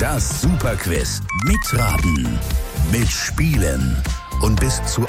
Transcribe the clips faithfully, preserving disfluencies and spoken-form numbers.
Das Superquiz. Mitraten, mitspielen und bis zu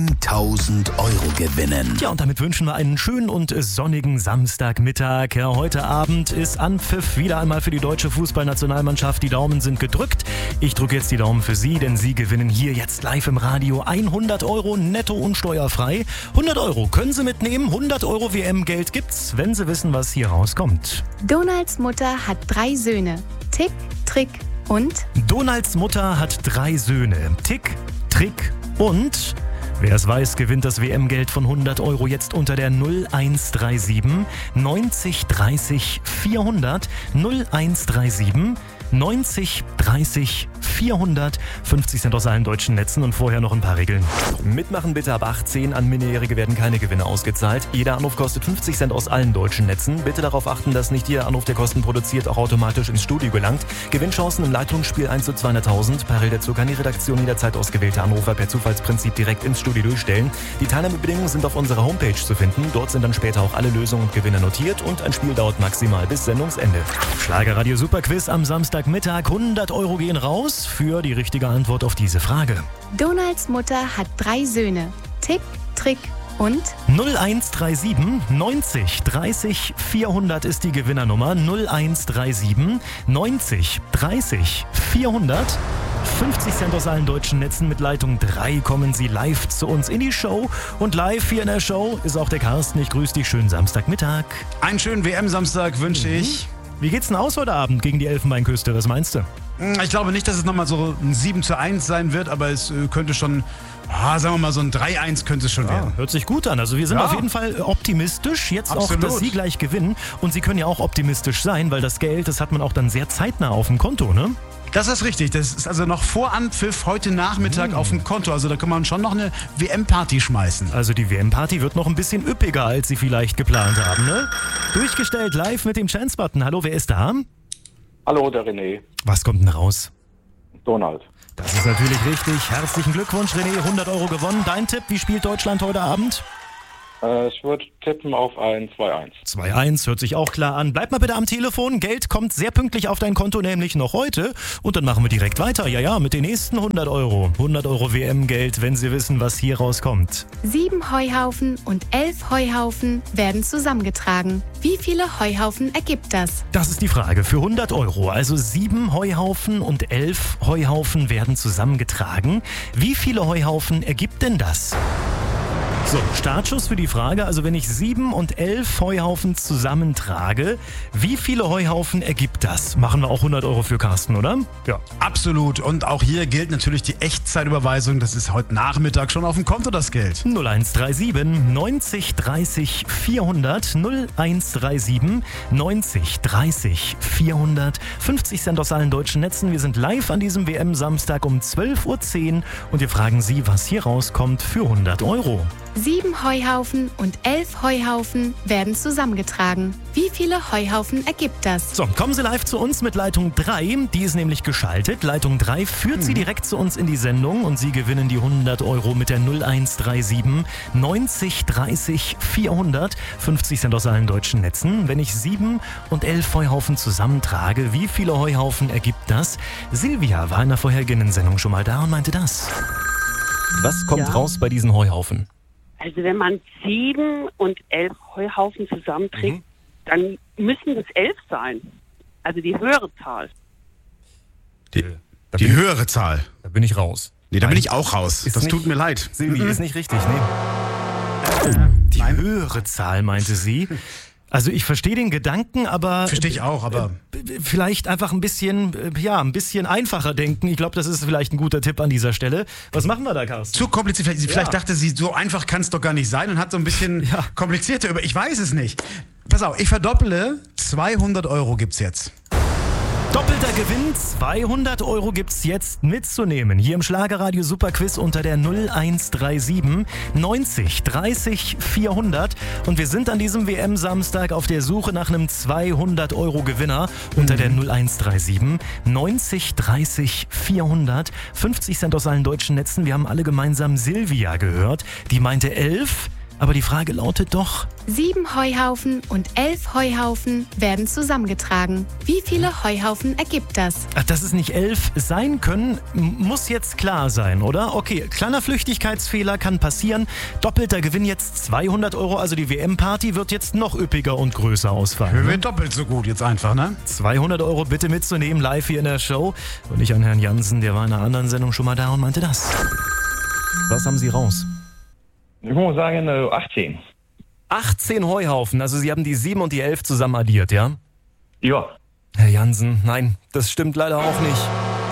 tausend Euro gewinnen. Ja, und damit wünschen wir einen schönen und sonnigen Samstagmittag. Ja, heute Abend ist Anpfiff wieder einmal für die deutsche Fußballnationalmannschaft. Die Daumen sind gedrückt. Ich drücke jetzt die Daumen für Sie, denn Sie gewinnen hier jetzt live im Radio hundert Euro netto und steuerfrei. hundert Euro können Sie mitnehmen, hundert Euro W M-Geld gibt's, wenn Sie wissen, was hier rauskommt. Donalds Mutter hat drei Söhne. Tick, Trick und? Donalds Mutter hat drei Söhne. Tick, Trick und... Wer es weiß, gewinnt das W M-Geld von hundert Euro jetzt unter der null eins drei sieben neunzig dreißig vierhundert. null eins drei sieben neunzig dreißig vierhundert. fünfzig Cent aus allen deutschen Netzen und vorher noch ein paar Regeln. Mitmachen bitte ab achtzehn. An Minderjährige werden keine Gewinne ausgezahlt. Jeder Anruf kostet fünfzig Cent aus allen deutschen Netzen. Bitte darauf achten, dass nicht jeder Anruf, der Kosten produziert, auch automatisch ins Studio gelangt. Gewinnchancen im Leitungsspiel eins zu zweihunderttausend. Parallel dazu kann die Redaktion jederzeit ausgewählte Anrufer per Zufallsprinzip direkt ins Studio durchstellen. Die Teilnahmebedingungen sind auf unserer Homepage zu finden. Dort sind dann später auch alle Lösungen und Gewinne notiert und ein Spiel dauert maximal bis Sendungsende. Schlagerradio Superquiz am Samstagmittag. hundert Euro gehen raus für die richtige Antwort auf diese Frage. Donalds Mutter hat drei Söhne. Tick, Trick und? null eins drei sieben neunzig dreißig vierhundert ist die Gewinnernummer. null eins drei sieben neunzig dreißig vierhundert. fünfzig Cent aus allen deutschen Netzen. Mit Leitung drei kommen Sie live zu uns in die Show. Und live hier in der Show ist auch der Carsten. Ich grüße dich. Schönen Samstagmittag. Einen schönen W M-Samstag wünsche mhm. ich. Wie geht's denn aus heute Abend gegen die Elfenbeinküste? Was meinst du? Ich glaube nicht, dass es nochmal so ein sieben zu eins sein wird, aber es könnte schon, ah, sagen wir mal, so ein drei eins könnte es schon ja, werden. Hört sich gut an. Also wir sind ja. auf jeden Fall optimistisch. Jetzt Absolut. auch, dass Sie gleich gewinnen. Und Sie können ja auch optimistisch sein, weil das Geld, das hat man auch dann sehr zeitnah auf dem Konto, ne? Das ist richtig. Das ist also noch vor Anpfiff heute Nachmittag hm. auf dem Konto. Also da kann man schon noch eine W M-Party schmeißen. Also die W M-Party wird noch ein bisschen üppiger, als Sie vielleicht geplant haben, ne? Durchgestellt live mit dem Chance-Button. Hallo, wer ist da? Hallo, der René. Was kommt denn raus? Donald. Das ist natürlich richtig. Herzlichen Glückwunsch, René. hundert Euro gewonnen. Dein Tipp, wie spielt Deutschland heute Abend? Äh, ich würde tippen auf ein zwei eins. zwei eins, hört sich auch klar an. Bleib mal bitte am Telefon. Geld kommt sehr pünktlich auf dein Konto, nämlich noch heute. Und dann machen wir direkt weiter. Ja, ja, mit den nächsten hundert Euro. hundert Euro W M-Geld, wenn Sie wissen, was hier rauskommt. Sieben Heuhaufen und elf Heuhaufen werden zusammengetragen. Wie viele Heuhaufen ergibt das? Das ist die Frage für hundert Euro. Also sieben Heuhaufen und elf Heuhaufen werden zusammengetragen. Wie viele Heuhaufen ergibt denn das? So, Startschuss für die Frage, also wenn ich sieben und elf Heuhaufen zusammentrage, wie viele Heuhaufen ergibt das? Machen wir auch hundert Euro für Carsten, oder? Ja. Absolut. Und auch hier gilt natürlich die Echtzeitüberweisung. Das ist heute Nachmittag schon auf dem Konto, das Geld. null eins drei sieben neunzig dreißig vierhundert. null eins drei sieben neunzig dreißig vierhundert. fünfzig Cent aus allen deutschen Netzen. Wir sind live an diesem W M-Samstag um zwölf Uhr zehn und wir fragen Sie, was hier rauskommt für hundert Euro. Sieben Heuhaufen und elf Heuhaufen werden zusammengetragen. Wie viele Heuhaufen ergibt das? So, kommen Sie live zu uns mit Leitung drei. Die ist nämlich geschaltet. Leitung drei führt hm. Sie direkt zu uns in die Sendung und Sie gewinnen die hundert Euro mit der null eins drei sieben neunzig dreißig vierhundert. fünfzig Cent aus allen deutschen Netzen. Wenn ich sieben und elf Heuhaufen zusammentrage, wie viele Heuhaufen ergibt das? Silvia war in der vorhergehenden Sendung schon mal da und meinte das. Was kommt ja. raus bei diesen Heuhaufen? Also wenn man sieben und elf Heuhaufen zusammenträgt, mhm. dann müssen es elf sein. Also die höhere Zahl. Die, die höhere Zahl? Da bin ich raus. Nee, da Nein. bin ich auch raus. Ist das nicht, tut mir leid. Silvi, mhm. ist nicht richtig, nee. Die Nein. höhere Zahl, meinte sie. Also ich verstehe den Gedanken, aber... Verstehe ich auch, aber... Vielleicht einfach ein bisschen, ja, ein bisschen einfacher denken. Ich glaube, das ist vielleicht ein guter Tipp an dieser Stelle. Was machen wir da, Carsten? Zu kompliziert. Vielleicht, ja. vielleicht dachte sie, so einfach kann es doch gar nicht sein und hat so ein bisschen ja. komplizierter über... Ich weiß es nicht. Pass auf, ich verdopple. zweihundert Euro gibt's jetzt. Doppelter Gewinn, zweihundert Euro gibt's jetzt mitzunehmen. Hier im Schlagerradio Superquiz unter der null eins drei sieben neunzig dreißig vierhundert. Und wir sind an diesem W M-Samstag auf der Suche nach einem zweihundert Euro Gewinner unter mhm. der null eins drei sieben neunzig dreißig vierhundert. fünfzig Cent aus allen deutschen Netzen. Wir haben alle gemeinsam Silvia gehört. Die meinte elf. Aber die Frage lautet doch... Sieben Heuhaufen und elf Heuhaufen werden zusammengetragen. Wie viele Heuhaufen ergibt das? Ach, dass es nicht elf sein können, muss jetzt klar sein, oder? Okay, kleiner Flüchtigkeitsfehler kann passieren. Doppelter Gewinn jetzt zweihundert Euro, also die W M-Party wird jetzt noch üppiger und größer ausfallen. Wir Ne? werden doppelt so gut jetzt einfach, ne? zweihundert Euro bitte mitzunehmen, live hier in der Show. Und ich an Herrn Jansen, der war in einer anderen Sendung schon mal da und meinte das. Was haben Sie raus? Ich muss sagen, äh, achtzehn. achtzehn Heuhaufen, also Sie haben die sieben und die elf zusammen addiert, ja? Ja. Herr Jansen, nein, das stimmt leider auch nicht.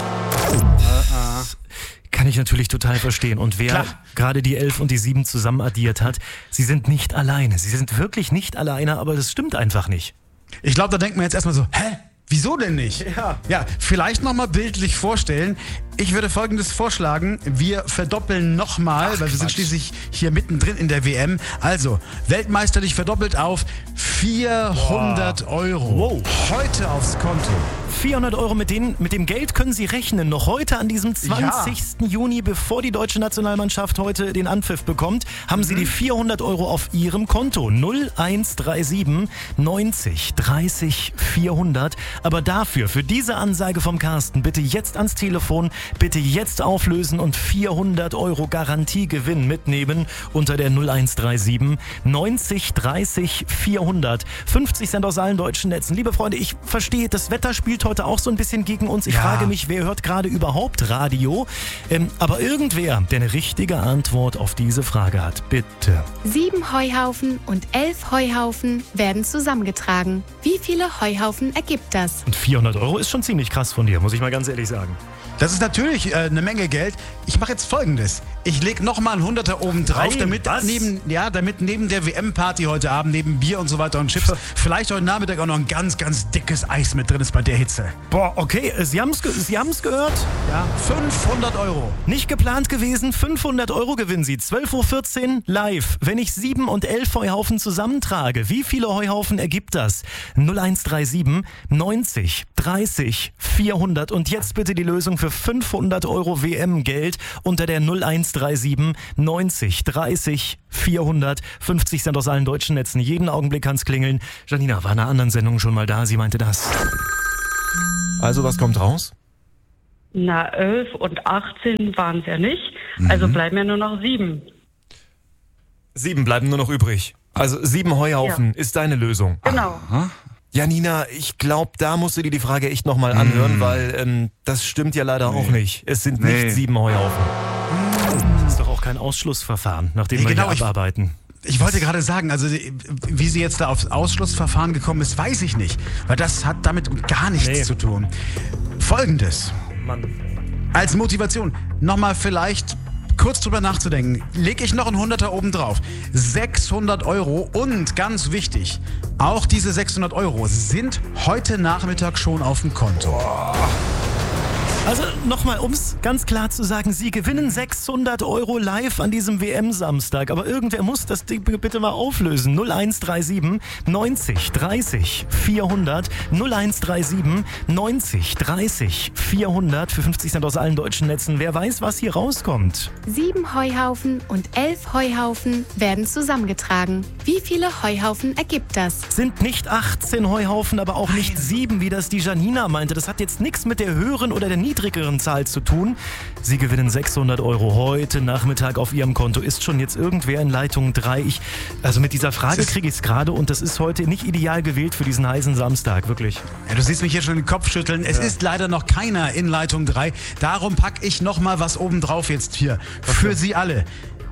Kann ich natürlich total verstehen. Und wer Klar. gerade die elf und die sieben zusammen addiert hat, Sie sind nicht alleine. Sie sind wirklich nicht alleine, aber das stimmt einfach nicht. Ich glaube, da denkt man jetzt erstmal so, hä? Wieso denn nicht? Ja. Ja, vielleicht nochmal bildlich vorstellen. Ich würde Folgendes vorschlagen. Wir verdoppeln nochmal, weil wir sind schließlich hier mittendrin in der W M. Also, weltmeisterlich verdoppelt auf vierhundert Euro. Wow. Heute aufs Konto. vierhundert Euro, mit, denen, mit dem Geld können Sie rechnen. Noch heute an diesem zwanzigsten Juni, bevor die deutsche Nationalmannschaft heute den Anpfiff bekommt, haben Sie die vierhundert Euro auf Ihrem Konto. null eins drei sieben neunzig dreißig vierhundert. Aber dafür, für diese Ansage vom Carsten, bitte jetzt ans Telefon, bitte jetzt auflösen und vierhundert Euro Garantiegewinn mitnehmen unter der null eins drei sieben neunzig dreißig vierhundert. fünfzig Cent aus allen deutschen Netzen. Liebe Freunde, ich verstehe, das Wetter spielt heute auch so ein bisschen gegen uns. Ich Ja. frage mich, wer hört gerade überhaupt Radio? Ähm, aber irgendwer, der eine richtige Antwort auf diese Frage hat, bitte. Sieben Heuhaufen und elf Heuhaufen werden zusammengetragen. Wie viele Heuhaufen ergibt das? Und vierhundert Euro ist schon ziemlich krass von dir, muss ich mal ganz ehrlich sagen. Das ist natürlich äh, eine Menge Geld. Ich mache jetzt Folgendes. Ich lege nochmal einen Hunderter oben drauf, Nein, damit was? neben, ja, damit neben der W M-Party heute Abend, neben Bier und so weiter und Chips, vielleicht heute Nachmittag auch noch ein ganz, ganz dickes Eis mit drin ist bei der Hitze. Boah, okay, äh, Sie haben es ge- Sie haben's gehört? Ja, fünfhundert Euro. Nicht geplant gewesen, fünfhundert Euro gewinnen Sie. zwölf Uhr vierzehn live. Wenn ich sieben und elf Heuhaufen zusammentrage, wie viele Heuhaufen ergibt das? null eins drei sieben neunzig dreißig vierhundert. Und jetzt bitte die Lösung für fünfhundert Euro W M-Geld unter der null eins drei sieben neunzig dreißig vierhundert. fünfzig Cent aus allen deutschen Netzen. Jeden Augenblick kann's klingeln. Janina war in einer anderen Sendung schon mal da. Sie meinte das. Also, was kommt raus? Na, elf und achtzehn waren es ja nicht. Also bleiben ja nur noch sieben. Sieben bleiben nur noch übrig. Also sieben Heuhaufen ist deine Lösung. Genau. Janina, ich glaube, da musst du dir die Frage echt nochmal anhören, weil ähm, das stimmt ja leider auch nicht. Es sind Nee. nicht sieben Heuhaufen. Das ist doch auch kein Ausschlussverfahren, nachdem Nee, wir genau, hier ich- abarbeiten. Ich wollte gerade sagen, also wie sie jetzt da aufs Ausschlussverfahren gekommen ist, weiß ich nicht. Weil das hat damit gar nichts Nee. zu tun. Folgendes. Mann. Als Motivation, nochmal vielleicht kurz drüber nachzudenken, lege ich noch einen Hunderter oben drauf. sechshundert Euro und ganz wichtig, auch diese sechshundert Euro sind heute Nachmittag schon auf dem Konto. Also nochmal, um es ganz klar zu sagen, Sie gewinnen sechshundert Euro live an diesem W M-Samstag. Aber irgendwer muss das Ding bitte mal auflösen. null eins drei sieben neunzig dreißig vierhundert. null eins drei sieben neunzig dreißig vierhundert für fünfzig Cent aus allen deutschen Netzen. Wer weiß, was hier rauskommt. Sieben Heuhaufen und elf Heuhaufen werden zusammengetragen. Wie viele Heuhaufen ergibt das? Sind nicht achtzehn Heuhaufen, aber auch nicht sieben, wie das die Janina meinte. Das hat jetzt nichts mit der höheren oder der niedrigeren Zahl zu tun. Sie gewinnen sechshundert Euro heute Nachmittag auf Ihrem Konto. Ist schon jetzt irgendwer in Leitung drei? Ich, also mit dieser Frage kriege ich es gerade und das ist heute nicht ideal gewählt für diesen heißen Samstag, wirklich. Ja, du siehst mich hier schon den Kopf schütteln. Es ist leider noch keiner in Leitung drei. Darum packe ich nochmal was oben drauf jetzt hier. Für Sie alle.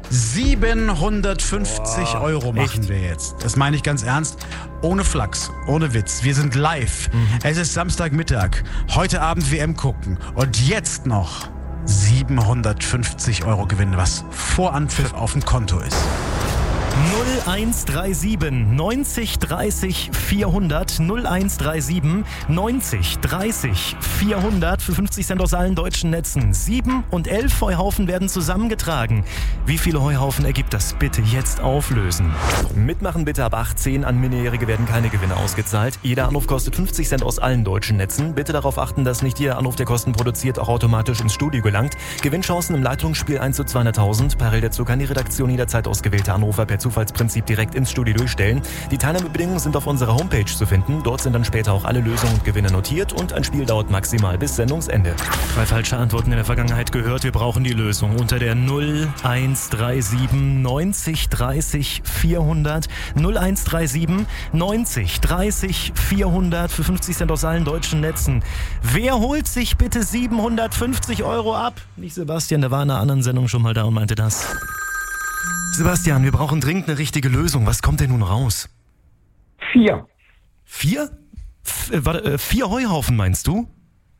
siebenhundertfünfzig Euro machen echt? wir jetzt. Das meine ich ganz ernst. Ohne Flachs, ohne Witz. Wir sind live. Es ist Samstagmittag. Heute Abend W M gucken. Und jetzt noch siebenhundertfünfzig Euro gewinnen, was vor Anpfiff auf dem Konto ist. null eins drei sieben neunzig dreißig vierhundert. null eins drei sieben neunzig dreißig vierhundert für fünfzig Cent aus allen deutschen Netzen. sieben und elf Heuhaufen werden zusammengetragen. Wie viele Heuhaufen ergibt das? Bitte jetzt auflösen. Mitmachen bitte ab achtzehn. An Minderjährige werden keine Gewinne ausgezahlt. Jeder Anruf kostet fünfzig Cent aus allen deutschen Netzen. Bitte darauf achten, dass nicht jeder Anruf, der Kosten produziert, auch automatisch ins Studio gelangt. Gewinnchancen im Leitungsspiel eins zu zweihunderttausend. Parallel dazu kann die Redaktion jederzeit ausgewählte Anrufer per Zufallsprinzip direkt ins Studio durchstellen. Die Teilnahmebedingungen sind auf unserer Homepage zu finden. Dort sind dann später auch alle Lösungen und Gewinne notiert und ein Spiel dauert maximal bis Sendungsende. Zwei falsche Antworten in der Vergangenheit gehört. Wir brauchen die Lösung unter der null eins drei sieben neunzig dreißig vierhundert. null eins drei sieben neunzig dreißig vierhundert für fünfzig Cent aus allen deutschen Netzen. Wer holt sich bitte siebenhundertfünfzig Euro ab? Nicht Sebastian, der war in einer anderen Sendung schon mal da und meinte das. Sebastian, wir brauchen dringend eine richtige Lösung. Was kommt denn nun raus? Vier. Vier? F- äh, warte, äh, vier Heuhaufen meinst du?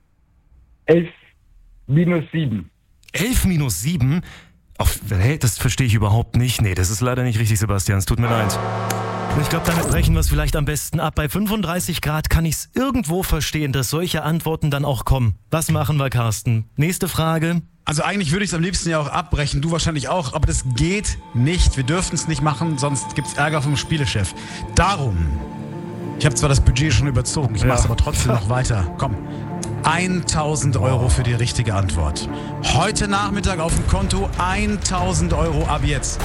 Elf minus sieben. Elf minus sieben? Auf, hey, das verstehe ich überhaupt nicht. Nee, das ist leider nicht richtig, Sebastian. Es tut mir leid. Ich glaube, damit brechen wir es vielleicht am besten ab. Bei fünfunddreißig Grad kann ich es irgendwo verstehen, dass solche Antworten dann auch kommen. Was machen wir, Carsten? Nächste Frage. Also eigentlich würde ich es am liebsten ja auch abbrechen, du wahrscheinlich auch, aber das geht nicht. Wir dürfen es nicht machen, sonst gibt es Ärger vom Spielechef. Darum, ich habe zwar das Budget schon überzogen, ich Ja. mache es aber trotzdem noch weiter. Komm, tausend Euro für die richtige Antwort. Heute Nachmittag auf dem Konto tausend Euro ab jetzt.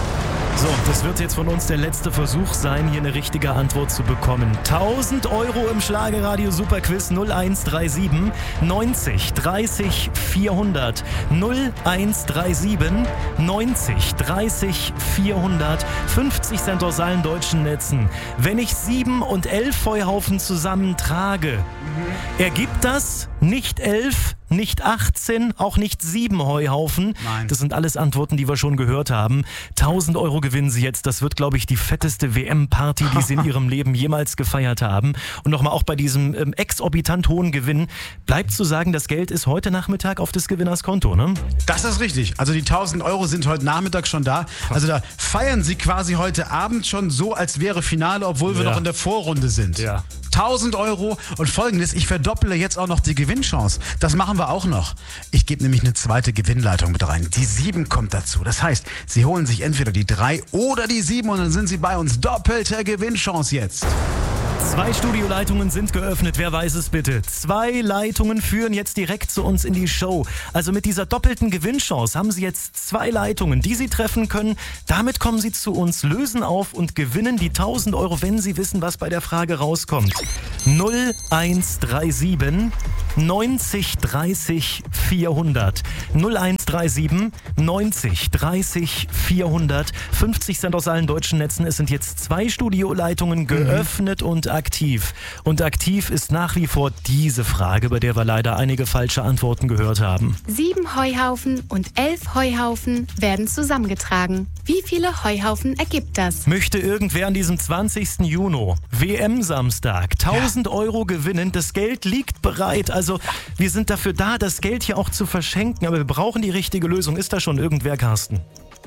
So, das wird jetzt von uns der letzte Versuch sein, hier eine richtige Antwort zu bekommen. tausend Euro im Schlagerradio Superquiz null eins drei sieben neunzig dreißig vierhundert. null eins drei sieben neunzig dreißig vierhundert. fünfzig Cent aus allen deutschen Netzen. Wenn ich sieben und elf Heuhaufen zusammentrage, mhm. ergibt das nicht elf, nicht achtzehn, auch nicht sieben Heuhaufen. Nein. Das sind alles Antworten, die wir schon gehört haben. tausend Euro gewinnen Sie jetzt. Das wird, glaube ich, die fetteste W M-Party, die Sie in Ihrem Leben jemals gefeiert haben. Und nochmal auch bei diesem ähm, exorbitant hohen Gewinn bleibt zu sagen, das Geld ist heute Nachmittag auf des Gewinners Konto, ne? Das ist richtig. Also die tausend Euro sind heute Nachmittag schon da. Also da feiern Sie quasi heute Abend schon so, als wäre Finale, obwohl wir Ja. noch in der Vorrunde sind. Ja. tausend Euro und Folgendes, ich verdopple jetzt auch noch die Gewinnchance. Das machen wir auch noch. Ich gebe nämlich eine zweite Gewinnleitung mit rein. Die sieben kommt dazu. Das heißt, Sie holen sich entweder die drei oder die sieben und dann sind Sie bei uns. Doppelte Gewinnchance jetzt. Zwei Studioleitungen sind geöffnet, wer weiß es bitte. Zwei Leitungen führen jetzt direkt zu uns in die Show. Also mit dieser doppelten Gewinnchance haben Sie jetzt zwei Leitungen, die Sie treffen können. Damit kommen Sie zu uns, lösen auf und gewinnen die tausend Euro, wenn Sie wissen, was bei der Frage rauskommt. null eins drei sieben neunzig dreißig vierhundert. null eins drei sieben neunzig dreißig vierhundert. fünfzig Cent aus allen deutschen Netzen. Es sind jetzt zwei Studioleitungen geöffnet mhm. und aktiv. Und aktiv ist nach wie vor diese Frage, bei der wir leider einige falsche Antworten gehört haben. Sieben Heuhaufen und elf Heuhaufen werden zusammengetragen. Wie viele Heuhaufen ergibt das? Möchte irgendwer an diesem zwanzigsten Juni, W M-Samstag, tausend Euro gewinnen? Das Geld liegt bereit. Also wir sind dafür da, das Geld hier auch zu verschenken. Aber wir brauchen die richtige Lösung. Ist da schon irgendwer, Carsten?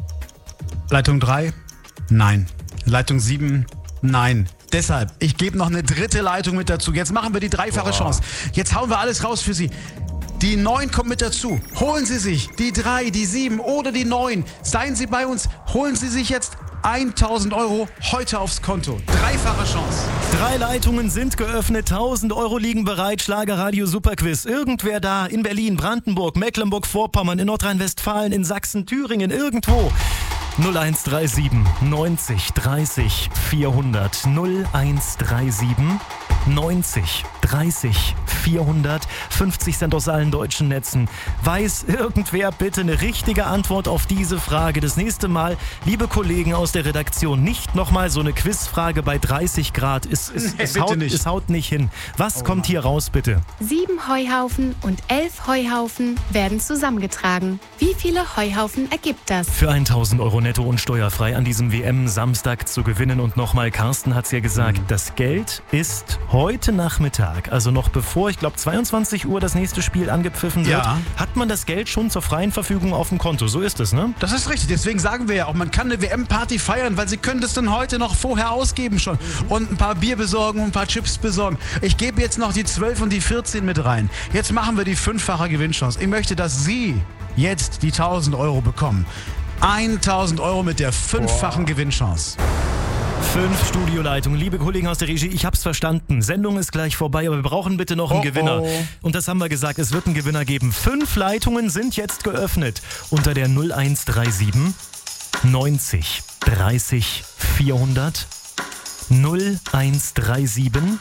Leitung drei? Nein. Leitung sieben? Nein. Deshalb, ich gebe noch eine dritte Leitung mit dazu. Jetzt machen wir die dreifache Boah. Chance. Jetzt hauen wir alles raus für Sie. Die neun kommt mit dazu. Holen Sie sich die drei, die sieben oder die neun. Seien Sie bei uns. Holen Sie sich jetzt tausend Euro heute aufs Konto. Dreifache Chance. Drei Leitungen sind geöffnet. tausend Euro liegen bereit. Schlagerradio Superquiz. Irgendwer da in Berlin, Brandenburg, Mecklenburg-Vorpommern, in Nordrhein-Westfalen, in Sachsen, Thüringen, irgendwo. null eins drei sieben neunzig dreißig vierhundert. null eins drei sieben neunzig dreißig vierhundert. fünfzig Cent aus allen deutschen Netzen. Weiß irgendwer bitte eine richtige Antwort auf diese Frage? Das nächste Mal, liebe Kollegen aus der Redaktion, nicht nochmal so eine Quizfrage bei dreißig Grad. Es, es, Nee, es, bitte haut, nicht. es haut nicht hin. Was Oh kommt Mann. hier raus, bitte? Sieben Heuhaufen und elf Heuhaufen werden zusammengetragen. Wie viele Heuhaufen ergibt das? Für tausend Euro netto und steuerfrei an diesem W M-Samstag zu gewinnen. Und nochmal, Carsten hat es ja gesagt, Mhm. das Geld ist heute Nachmittag, also noch bevor, ich glaube zweiundzwanzig Uhr das nächste Spiel angepfiffen wird, Ja. hat man das Geld schon zur freien Verfügung auf dem Konto. So ist es, ne? Das ist richtig, deswegen sagen wir ja auch, man kann eine W M-Party feiern, weil Sie können das dann heute noch vorher ausgeben schon. Und ein paar Bier besorgen und ein paar Chips besorgen. Ich gebe jetzt noch die zwölf und die vierzehn mit rein. Jetzt machen wir die fünffache Gewinnchance. Ich möchte, dass Sie jetzt die tausend Euro bekommen. tausend Euro mit der fünffachen Gewinnchance. Fünf Studioleitungen. Liebe Kollegen aus der Regie, ich hab's verstanden. Sendung ist gleich vorbei, aber wir brauchen bitte noch einen Oh, Gewinner. oh. Und das haben wir gesagt, es wird einen Gewinner geben. Fünf Leitungen sind jetzt geöffnet unter der null eins drei sieben neunzig dreißig vierhundert null eins drei sieben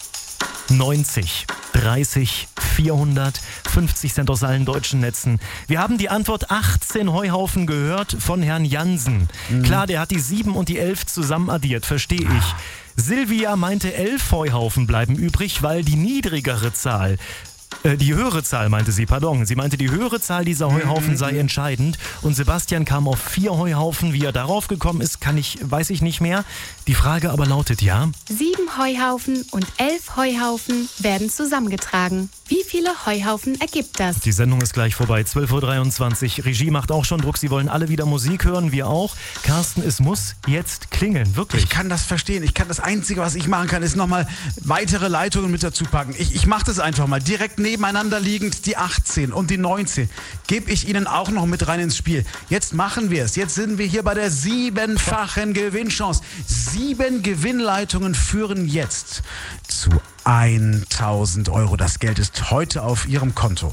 neunzig dreißig vierhundert, fünfzig Cent aus allen deutschen Netzen. Wir haben die Antwort achtzehn Heuhaufen gehört von Herrn Jansen. Mhm. Klar, der hat die sieben und die elf zusammen addiert, verstehe ich. Silvia meinte, elf Heuhaufen bleiben übrig, weil die niedrigere Zahl, äh, die höhere Zahl meinte sie, pardon. Sie meinte, die höhere Zahl dieser Heuhaufen sei entscheidend. Und Sebastian kam auf vier Heuhaufen. Wie er darauf gekommen ist, kann ich, weiß ich nicht mehr. Die Frage aber lautet ja: Sieben Heuhaufen und elf Heuhaufen werden zusammengetragen. Wie viele Heuhaufen ergibt das? Die Sendung ist gleich vorbei, zwölf Uhr dreiundzwanzig. Regie macht auch schon Druck, sie wollen alle wieder Musik hören, wir auch. Carsten, es muss jetzt klingeln, wirklich. Ich kann das verstehen. Ich kann das Einzige, was ich machen kann, ist nochmal weitere Leitungen mit dazu packen. Ich, ich mache das einfach mal. Direkt nebeneinander liegend die achtzehn und die neunzehn. Gebe ich Ihnen auch noch mit rein ins Spiel. Jetzt machen wir es. Jetzt sind wir hier bei der siebenfachen Gewinnchance. Sieben Gewinnleitungen führen jetzt zu tausend Euro. Das Geld ist heute auf Ihrem Konto.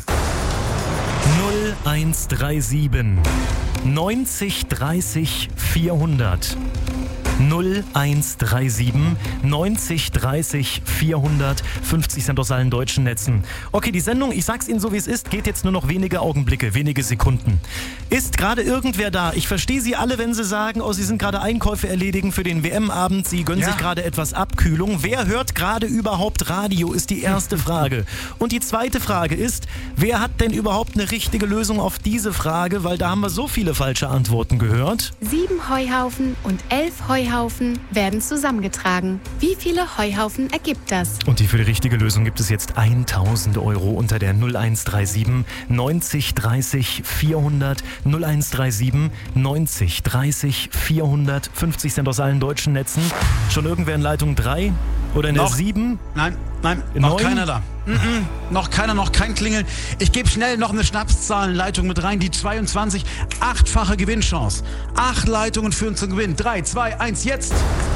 null eins drei sieben neunzig dreißig vierhundert null eins drei sieben neunzig dreißig vierhundert, fünfzig Cent aus allen deutschen Netzen. Okay, die Sendung, ich sag's Ihnen so wie es ist, geht jetzt nur noch wenige Augenblicke, wenige Sekunden. Ist gerade irgendwer da? Ich verstehe Sie alle, wenn Sie sagen, oh, Sie sind gerade Einkäufe erledigen für den W M-Abend, Sie gönnen ja. sich gerade etwas Abkühlung. Wer hört gerade überhaupt Radio, ist die erste Frage. Und die zweite Frage ist, wer hat denn überhaupt eine richtige Lösung auf diese Frage? Weil da haben wir so viele falsche Antworten gehört. Sieben Heuhaufen und elf Heuhaufen Heuhaufen werden zusammengetragen. Wie viele Heuhaufen ergibt das? Und die für die richtige Lösung gibt es jetzt tausend Euro unter der null eins drei sieben neunzig dreißig vierhundert null eins drei sieben neunzig dreißig vierhundert, fünfzig Cent aus allen deutschen Netzen. Schon irgendwer in Leitung drei oder in noch? der sieben? Nein, nein, noch neun? keiner da. Mm-mm, noch keiner, noch kein Klingeln. Ich gebe schnell noch eine Schnapszahlenleitung mit rein, die zweiundzwanzig, achtfache Gewinnchance. Acht Leitungen führen zum Gewinn. Drei, zwei, eins, jetzt!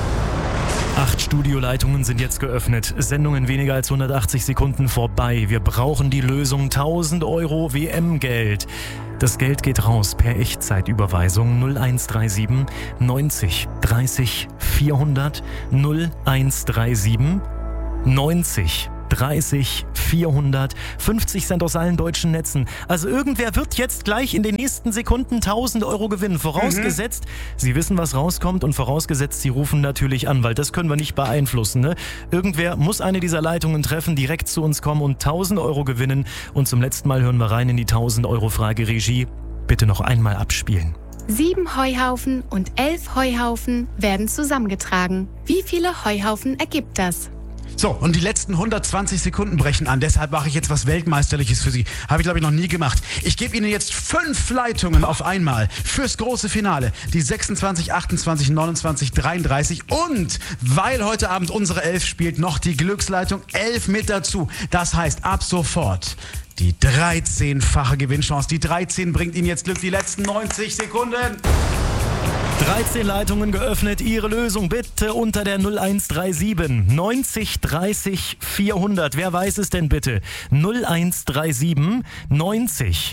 Acht Studioleitungen sind jetzt geöffnet. Sendung in weniger als hundertachtzig Sekunden vorbei. Wir brauchen die Lösung tausend Euro W M-Geld. Das Geld geht raus per Echtzeitüberweisung null eins drei sieben neunzig dreißig vierhundert null eins drei sieben neunzig dreißig vierhundert, fünfzig Cent aus allen deutschen Netzen. Also irgendwer wird jetzt gleich in den nächsten Sekunden tausend Euro gewinnen. Vorausgesetzt, mhm. Sie wissen, was rauskommt, und vorausgesetzt, Sie rufen natürlich an, weil das können wir nicht beeinflussen. Ne? Irgendwer muss eine dieser Leitungen treffen, direkt zu uns kommen und tausend Euro gewinnen. Und zum letzten Mal hören wir rein in die tausend Euro Frage. Regie, bitte noch einmal abspielen. Sieben Heuhaufen und elf Heuhaufen werden zusammengetragen. Wie viele Heuhaufen ergibt das? So, und die letzten hundertzwanzig Sekunden brechen an. Deshalb mache ich jetzt was Weltmeisterliches für Sie. Habe ich, glaube ich, noch nie gemacht. Ich gebe Ihnen jetzt fünf Leitungen auf einmal fürs große Finale. Die sechsundzwanzig, achtundzwanzig, neunundzwanzig, dreiunddreißig. Und weil heute Abend unsere elf spielt, noch die Glücksleitung elf mit dazu. Das heißt, ab sofort die dreizehnfache Gewinnchance. Die dreizehn bringt Ihnen jetzt Glück. Die letzten neunzig Sekunden. dreizehn Leitungen geöffnet. Ihre Lösung bitte unter der null eins drei sieben neunzig dreißig vierhundert. Wer weiß es denn bitte? null eins drei sieben neunzig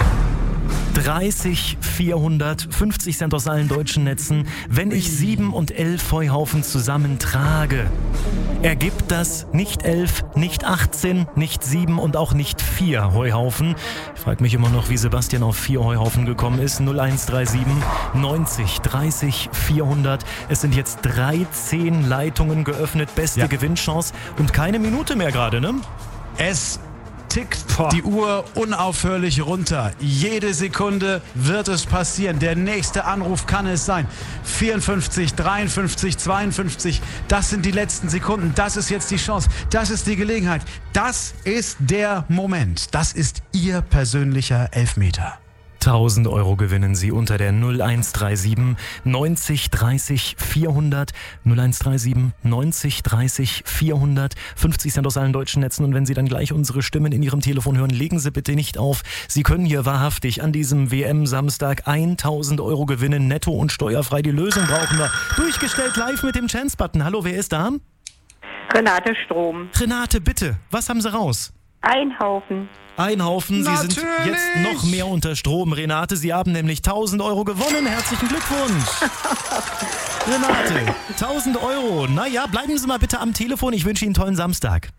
dreißig vierhundert, fünfzig Cent aus allen deutschen Netzen. Wenn ich sieben und elf Heuhaufen zusammentrage, ergibt das nicht elf, nicht achtzehn, nicht sieben und auch nicht vier Heuhaufen. Ich frage mich immer noch, wie Sebastian auf vier Heuhaufen gekommen ist. null eins drei sieben neunzig dreißig vierhundert. Es sind jetzt dreizehn Leitungen geöffnet. Beste ja. Gewinnchance und keine Minute mehr gerade, ne? Es tickt die Uhr unaufhörlich runter. Jede Sekunde wird es passieren. Der nächste Anruf kann es sein. vierundfünfzig, dreiundfünfzig, zweiundfünfzig. Das sind die letzten Sekunden. Das ist jetzt die Chance. Das ist die Gelegenheit. Das ist der Moment. Das ist Ihr persönlicher Elfmeter. tausend Euro gewinnen Sie unter der null eins drei sieben neunzig dreißig vierhundert, null eins drei sieben neunzig dreißig vierhundert, fünfzig Cent aus allen deutschen Netzen. Und wenn Sie dann gleich unsere Stimmen in Ihrem Telefon hören, legen Sie bitte nicht auf. Sie können hier wahrhaftig an diesem W M-Samstag tausend Euro gewinnen, netto und steuerfrei. Die Lösung brauchen wir. Durchgestellt live mit dem Chance-Button. Hallo, wer ist da? Renate Strom. Renate, bitte, was haben Sie raus? Ein Haufen. Ein Haufen, Sie sind Natürlich. jetzt noch mehr unter Strom. Renate, Sie haben nämlich tausend Euro gewonnen. Herzlichen Glückwunsch. Renate, tausend Euro. Naja, bleiben Sie mal bitte am Telefon. Ich wünsche Ihnen einen tollen Samstag.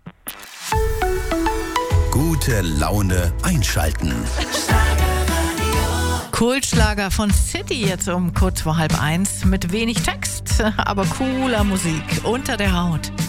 Gute Laune einschalten. Kultschlager von City jetzt um kurz vor halb eins mit wenig Text, aber cooler Musik unter der Haut.